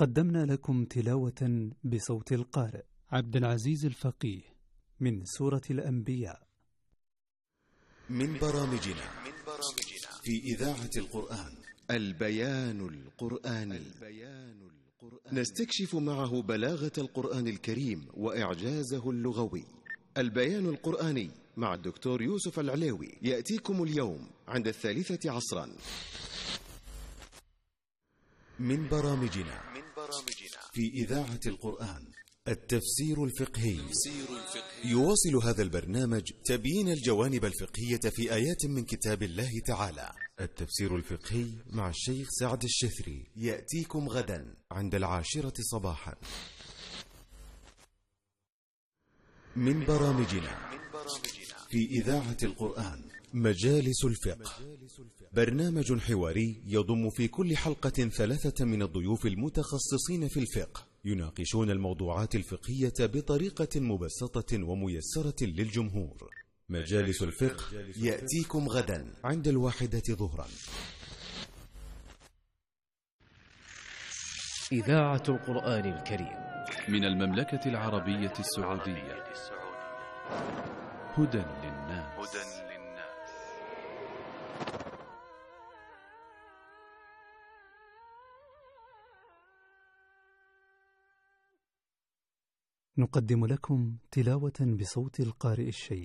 قدمنا لكم تلاوة بصوت القارئ عبد العزيز الفقيه من سورة الأنبياء. من برامجنا في إذاعة القرآن البيان القرآني، نستكشف معه بلاغة القرآن الكريم وإعجازه اللغوي. البيان القرآني مع الدكتور يوسف العليوي يأتيكم اليوم عند 3 عصرا. من برامجنا في إذاعة القرآن التفسير الفقهي. يواصل هذا البرنامج تبيين الجوانب الفقهية في آيات من كتاب الله تعالى. التفسير الفقهي مع الشيخ سعد الشثري يأتيكم غدا عند 10 صباحا. من برامجنا في إذاعة القرآن مجالس الفقه، برنامج حواري يضم في كل حلقة 3 من الضيوف المتخصصين في الفقه، يناقشون الموضوعات الفقهية بطريقة مبسطة وميسرة للجمهور. مجالس الفقه يأتيكم غدا عند 1 ظهرا. إذاعة القرآن الكريم من المملكة العربية السعودية. هدى للناس. نقدم لكم تلاوة بصوت القارئ الشيخ